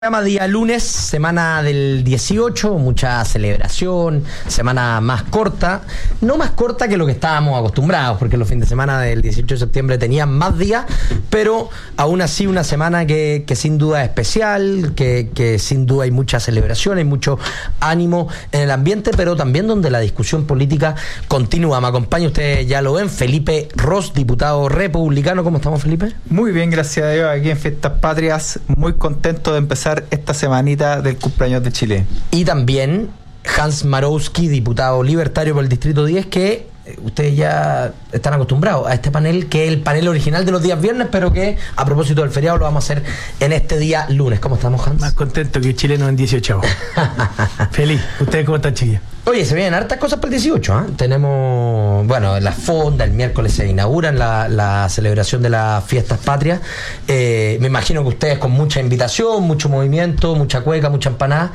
Programa día lunes, semana del 18, mucha celebración, semana más corta, no más corta que lo que estábamos acostumbrados, porque los fines de semana del 18 de septiembre tenían más días, pero aún así una semana que sin duda es especial, que sin duda hay mucha celebración, hay mucho ánimo en el ambiente, pero también donde la discusión política continúa. Me acompaña, ustedes ya lo ven, Felipe Ros, diputado republicano. ¿Cómo estamos, Felipe? Muy bien, gracias a Dios, aquí en Fiestas Patrias, muy contento de empezar esta semanita del cumpleaños de Chile. Y también Hans Marowski, diputado libertario por el Distrito 10, que ustedes ya están acostumbrados a este panel, que es el panel original de los días viernes, pero que a propósito del feriado lo vamos a hacer en este día lunes. ¿Cómo estamos, Hans? Más contento que chileno en 18. Feliz. ¿Ustedes cómo están, chiquillos? Oye, se vienen hartas cosas para el 18, ¿eh? Tenemos, bueno, la fonda, el miércoles se inauguran la celebración de las fiestas patrias. Me imagino que ustedes con mucha invitación, mucho movimiento, mucha cueca, mucha empanada.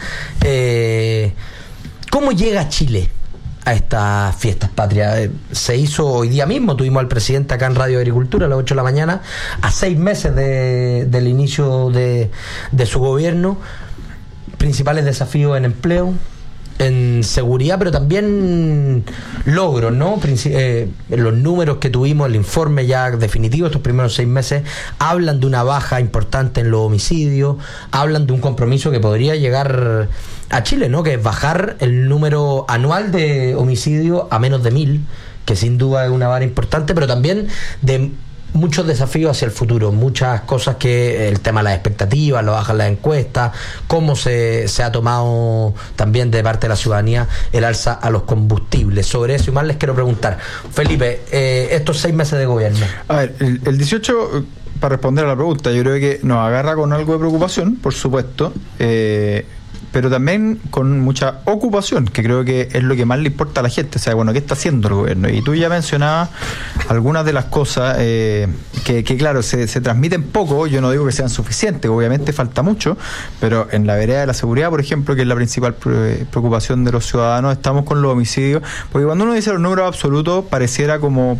¿Cómo llega Chile a estas fiestas patrias? Se hizo hoy día mismo, tuvimos al presidente acá en Radio Agricultura a las 8 de la mañana, a 6 meses del inicio de su gobierno. Principales desafíos en empleo, en seguridad, pero también logros, ¿no? Los números que tuvimos, el informe ya definitivo, estos primeros 6 meses, hablan de una baja importante en los homicidios, hablan de un compromiso que podría llegar a Chile, ¿no? Que es bajar el número anual de homicidios a menos de 1000, que sin duda es una vara importante, pero también de muchos desafíos hacia el futuro, muchas cosas que el tema de las expectativas, lo bajan las encuestas, cómo se ha tomado también de parte de la ciudadanía el alza a los combustibles. Sobre eso y más les quiero preguntar, Felipe, estos 6 meses de gobierno. A ver, el 18, para responder a la pregunta, yo creo que nos agarra con algo de preocupación, por supuesto, pero también con mucha ocupación, que creo que es lo que más le importa a la gente. O sea, bueno, ¿qué está haciendo el gobierno? Y tú ya mencionabas algunas de las cosas que claro, se transmiten poco. Yo no digo que sean suficientes, obviamente falta mucho, pero en la vereda de la seguridad, por ejemplo, que es la principal preocupación de los ciudadanos, estamos con los homicidios, porque cuando uno dice los números absolutos, pareciera como,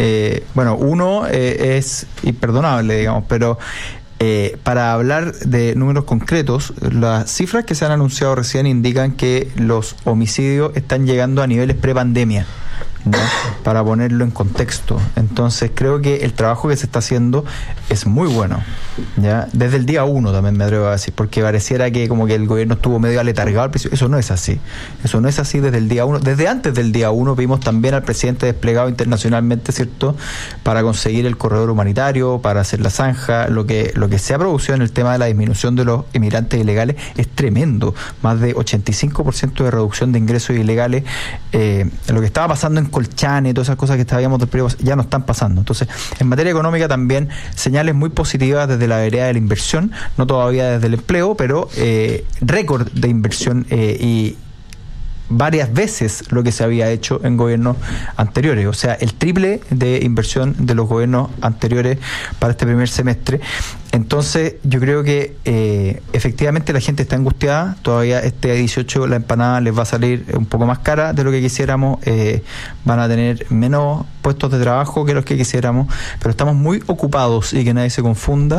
uno es imperdonable, digamos, pero para hablar de números concretos, las cifras que se han anunciado recién indican que los homicidios están llegando a niveles prepandemia, ¿no? Para ponerlo en contexto. Entonces creo que el trabajo que se está haciendo es muy bueno, ¿ya? Desde el día 1 también me atrevo a decir, porque pareciera que como que el gobierno estuvo medio aletargado al principio. Eso no es así. Eso no es así desde el día 1. Desde antes del día 1 vimos también al presidente desplegado internacionalmente, ¿cierto?, para conseguir el corredor humanitario, para hacer la zanja. Lo que se ha producido en el tema de la disminución de los inmigrantes ilegales es tremendo. Más de 85% de reducción de ingresos ilegales. Lo que estaba pasando en Colchane, todas esas cosas que estábamos del periodo, ya no están pasando. Entonces, en materia económica también señales muy positivas desde la vereda de la inversión, no todavía desde el empleo, pero récord de inversión y varias veces lo que se había hecho en gobiernos anteriores, o sea, el triple de inversión de los gobiernos anteriores para este primer semestre. Entonces yo creo que efectivamente la gente está angustiada. Todavía este 18 la empanada les va a salir un poco más cara de lo que quisiéramos, van a tener menos puestos de trabajo que los que quisiéramos, pero estamos muy ocupados, y que nadie se confunda,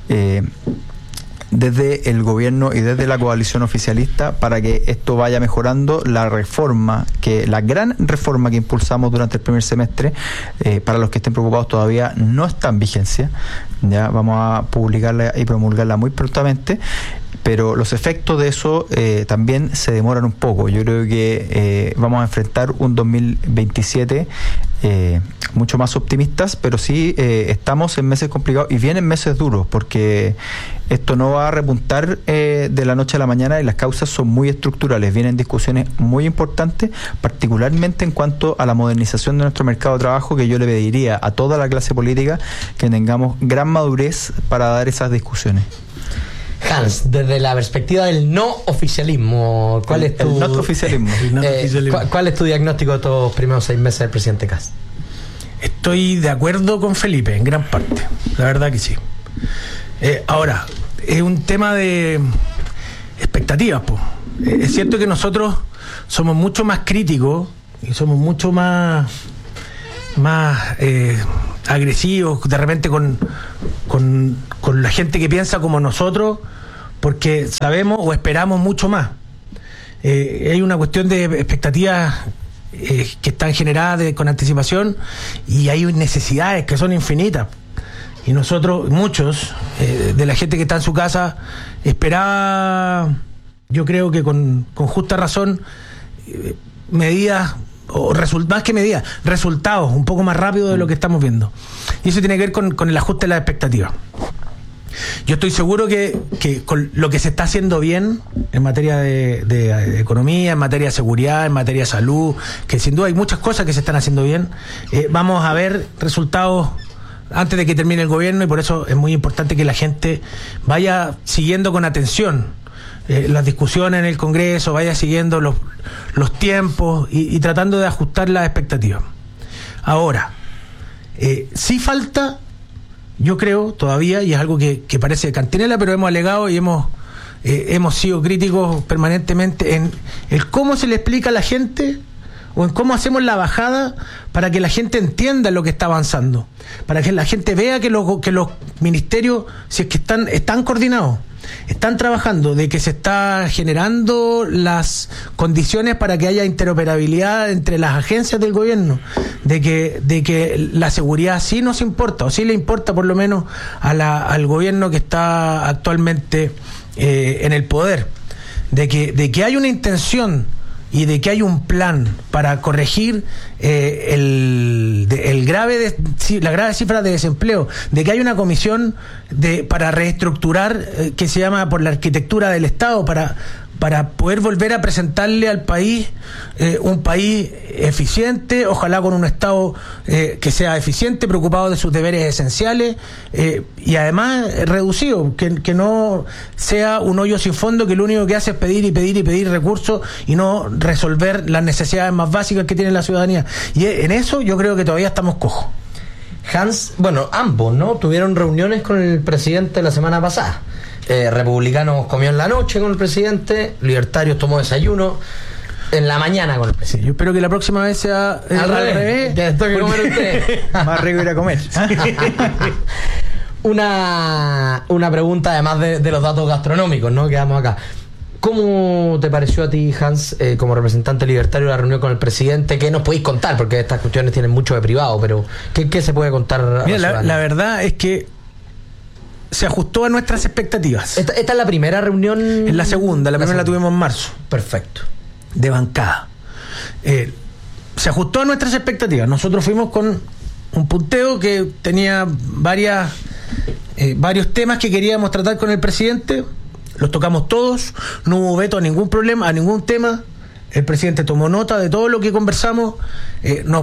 desde el gobierno y desde la coalición oficialista, para que esto vaya mejorando. La gran reforma que impulsamos durante el primer semestre, para los que estén preocupados, todavía no está en vigencia. Ya vamos a publicarla y promulgarla muy prontamente, pero los efectos de eso también se demoran un poco. Yo creo que vamos a enfrentar un 2027 mucho más optimistas, pero sí estamos en meses complicados y vienen meses duros, porque esto no va a repuntar de la noche a la mañana, y las causas son muy estructurales. Vienen discusiones muy importantes, particularmente en cuanto a la modernización de nuestro mercado de trabajo, que yo le pediría a toda la clase política que tengamos gran madurez para dar esas discusiones. Hans, desde la perspectiva del no oficialismo, ¿cuál es tu ¿cuál es tu diagnóstico de estos primeros 6 meses del presidente Kast? Estoy de acuerdo con Felipe en gran parte, la verdad que sí. Ahora, es un tema de expectativas, po. Es cierto que nosotros somos mucho más críticos y somos mucho más agresivos de repente con la gente que piensa como nosotros, porque sabemos o esperamos mucho más. Hay una cuestión de expectativas que están generadas con anticipación, y hay necesidades que son infinitas. Y nosotros, muchos de la gente que está en su casa, esperaba, yo creo que con justa razón, medidas, o más que medidas, resultados un poco más rápido de lo que estamos viendo. Y eso tiene que ver con el ajuste de las expectativas. Yo estoy seguro que con lo que se está haciendo bien en materia de economía, en materia de seguridad, en materia de salud, que sin duda hay muchas cosas que se están haciendo bien, vamos a ver resultados antes de que termine el gobierno, y por eso es muy importante que la gente vaya siguiendo con atención las discusiones en el Congreso, vaya siguiendo los tiempos y tratando de ajustar las expectativas. Ahora, sí falta, yo creo, todavía, y es algo que parece cantinela, pero hemos alegado y hemos sido críticos permanentemente en el cómo se le explica a la gente, o en cómo hacemos la bajada para que la gente entienda lo que está avanzando, para que la gente vea que los ministerios, si es que están coordinados, están trabajando, de que se está generando las condiciones para que haya interoperabilidad entre las agencias del gobierno, de que la seguridad sí nos importa, o sí le importa por lo menos al gobierno que está actualmente en el poder, de que hay una intención y de que hay un plan para corregir la grave cifra de desempleo, de que hay una comisión para reestructurar que se llama por la arquitectura del Estado, para poder volver a presentarle al país un país eficiente, ojalá con un Estado que sea eficiente, preocupado de sus deberes esenciales, y además reducido, que no sea un hoyo sin fondo, que lo único que hace es pedir y pedir y pedir recursos y no resolver las necesidades más básicas que tiene la ciudadanía. Y en eso yo creo que todavía estamos cojos. Hans, bueno, ambos, ¿no? Tuvieron reuniones con el presidente la semana pasada. Republicanos comió en la noche con el presidente, Libertarios tomó desayuno en la mañana con el presidente. Yo espero que la próxima vez sea al revés. Que esto que comer usted. Más rico ir a comer. Una pregunta además de los datos gastronómicos, ¿no? Que damos acá. ¿Cómo te pareció a ti, Hans, como representante libertario, la reunión con el presidente? ¿Qué nos podéis contar? Porque estas cuestiones tienen mucho de privado, pero ¿qué se puede contar? Mira, la verdad es que se ajustó a nuestras expectativas. ¿Esta es la primera reunión? Es la segunda, la primera la tuvimos en marzo. Perfecto. De bancada. Se ajustó a nuestras expectativas. Nosotros fuimos con un punteo que tenía varios temas que queríamos tratar con el presidente. Los tocamos todos, no hubo veto a ningún problema, a ningún tema. El presidente tomó nota de todo lo que conversamos, nos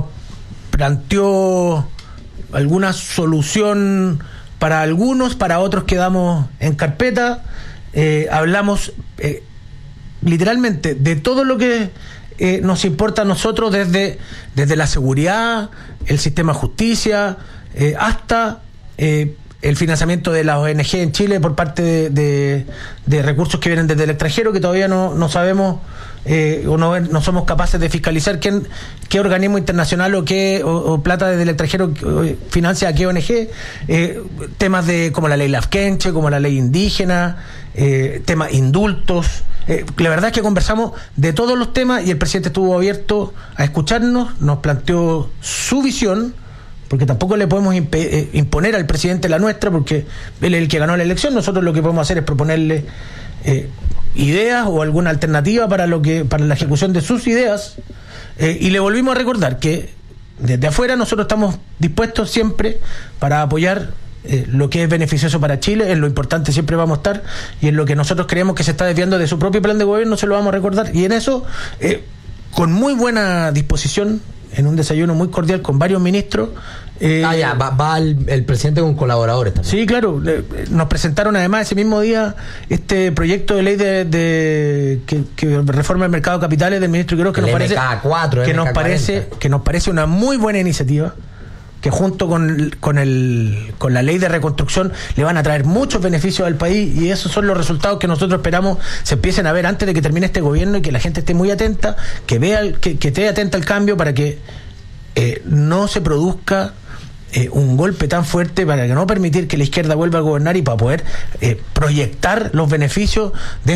planteó alguna solución para algunos, para otros quedamos en carpeta. Hablamos literalmente de todo lo que nos importa a nosotros, desde la seguridad, el sistema de justicia, hasta el financiamiento de las ONG en Chile por parte de recursos que vienen desde el extranjero, que todavía no sabemos o no somos capaces de fiscalizar qué organismo internacional o plata desde el extranjero financia a qué ONG. Temas como la ley Lafkenche, como la ley indígena, temas indultos. La verdad es que conversamos de todos los temas y el presidente estuvo abierto a escucharnos, nos planteó su visión, porque tampoco le podemos imponer al presidente la nuestra, porque él es el que ganó la elección. Nosotros lo que podemos hacer es proponerle ideas o alguna alternativa para la ejecución de sus ideas, y le volvimos a recordar que desde afuera nosotros estamos dispuestos siempre para apoyar lo que es beneficioso para Chile. En lo importante siempre vamos a estar, y en lo que nosotros creemos que se está desviando de su propio plan de gobierno se lo vamos a recordar, y en eso con muy buena disposición, en un desayuno muy cordial con varios ministros. Va el presidente con colaboradores también. Sí, claro. Nos presentaron además ese mismo día este proyecto de ley que reforma el mercado de capitales del ministro Quiroz, que nos parece una muy buena iniciativa, que junto con la ley de reconstrucción le van a traer muchos beneficios al país, y esos son los resultados que nosotros esperamos se empiecen a ver antes de que termine este gobierno, y que la gente esté muy atenta, que vea que esté atenta al cambio, para que no se produzca un golpe tan fuerte para que no permitir que la izquierda vuelva a gobernar y para poder proyectar los beneficios de